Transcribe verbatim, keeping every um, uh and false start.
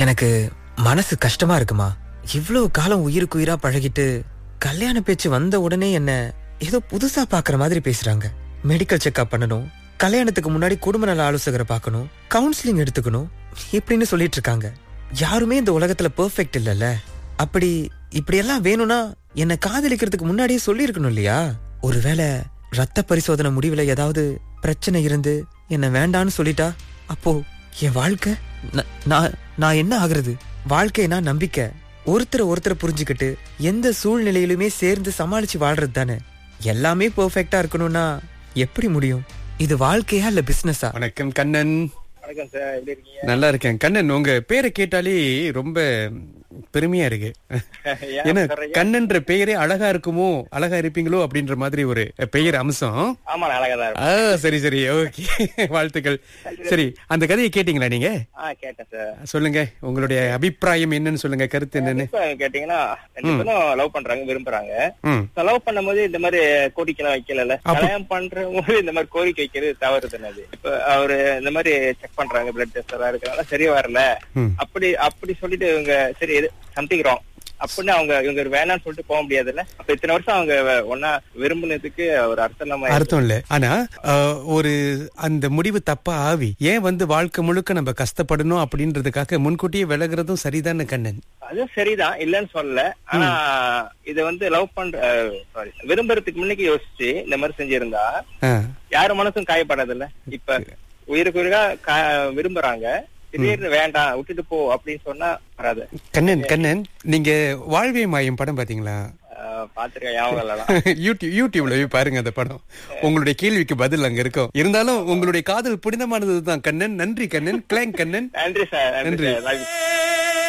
எனக்கு மனசு கஷ்டமா இருக்குமா. இவ்வளவு காலம் உயிருக்கு உயிரா பழகிட்டு கல்யாண பேச்சு வந்த உடனே என்ன ஏதோ புதுசா பாக்குற மாதிரி பேசுறாங்க. மெடிக்கல் செக்அப் பண்ணணும், கல்யாணத்துக்கு முன்னாடி குடும்ப நல ஆலோசகரை பார்க்கணும், கவுன்சிலிங் எடுத்துக்கணும் இப்படின்னு சொல்லிட்டு இருக்காங்க. யாருமே இந்த உலகத்துல பெர்ஃபெக்ட் இல்லல்ல. அப்படி இப்படி எல்லாம் வேணும்னா என்ன காதலிக்கிறதுக்கு முன்னாடியே சொல்லி இருக்கணும் இல்லையா? ஒருவேளை ரத்த பரிசோதனை முடிவுல ஏதாவது பிரச்சனை இருந்து என்ன வேண்டான்னு சொல்லிட்டா அப்போ என் வாழ்க்கை ந- நான் நான் என்ன ஆகுறது? வாழ்க்கைனா நம்பிக்கை, ஒருத்தரை ஒருத்தரை புரிஞ்சுக்கிட்டு எந்த சூழ்நிலையிலுமே சேர்ந்து சமாளிச்சு வாழ்றது தானே. எல்லாமே பெர்ஃபெக்ட்டா இருக்கணும்னா எப்படி முடியும்? இது வாழ்க்கையா இல்ல பிசினஸா? வணக்கம் கண்ணன். வணக்கம் சார், எப்படி இருக்கீங்க? நல்லா இருக்கேன் கண்ணன். உங்க பேரை கேட்டாலே ரொம்ப பெருமையா இருக்கு. ஏன் ஏன்னா சொல்றீங்க? கண்ணன்ற பெயரே அழகா இருக்குமோ, அழகா இருப்பீங்களோ அப்படின்ற மாதிரி ஒரு பெயர் அம்சம். ஆமா, நான் அழகா தான் ஆ, இருப்பேன். சரி சரி, ஓகே. வாழ்த்துக்கள். சரி, அந்த கதையை கேட்டீங்களா நீங்க? ஆ, கேட்டேன் சார். சொல்லுங்க, உங்களுடைய அபிப்பிராயம் என்னன்னு சொல்லுங்க, கருத்து என்னன்னு. இப்ப கேட்டீங்கன்னா ரெண்டு பேரும் லவ் பண்றாங்க, விரும்புறாங்க. ம். லவ் பண்ணும்போது இந்த மாதிரி கோரிக்கை எல்லாம் வைக்கல. கல்யாணம் பண்ற போது இந்த மாதிரி கோரிக்கை வைக்கிறது தவறு தானே அது. இப்ப அவரு இந்த மாதிரி செக் பண்றாங்க, பிளட் டெஸ்ட் எல்லாம் இருக்கிறனால சரியா வரல. ம். அப்படி அப்படி சொல்லிட்டு இவங்க சரி சம்திங் ராங் அப்படின்னு அவங்க இவங்க வேணாம்னு சொல்லிட்டு போக முடியாதுல்ல. அப்ப இத்தனை வருஷம் அவங்க ஒன்னா விரும்பினதுக்கு ஒரு அர்த்தம் இல்லாம அர்த்தம் இல்ல. ஆனா அஹ், ஒரு அந்த முடிவு தப்பா ஆவி ஏன் வந்து வாழ்க்கை முழுக்க நம்ம கஷ்டப்படணும் அப்படின்றதுக்காக முன்கூட்டியே விலகுறதும் சரிதானே கண்ணன்? அதுவும் சரிதான், இல்லன்னு சொல்லல. ஆனா இத வந்து லவ் பண்ற சாரி விரும்புறதுக்கு முன்னுக்கு யோசிச்சு இந்த மாதிரி செஞ்சிருந்தா ஆ. யாரு மனசும் காயப்படாது இல்ல. இப்ப உயிருக்கு உயிரா கா- விரும்புறாங்க, திடீர்னு வேண்டாம் விட்டுட்டு போ அப்படின்னு சொன்னா வராது. கண்ணன் கண்ணன் நீங்க வாழ்வே மாயம் படம் பாத்தீங்களா? ஆஹ் பாத்திருக்கேன், ஞாபகம் இல்ல. யூடியூப் யூடியூப்ல போய் பாருங்க அந்த படம். உங்களுடைய கேள்விக்கு பதில் அங்க இருக்கும். இருந்தாலும் உங்களுடைய காதல் புனிதமானதுதான் கண்ணன். நன்றி கண்ணன். கிளாங் கண்ணன். நன்றி சார், நன்றி நன்றி. சார்.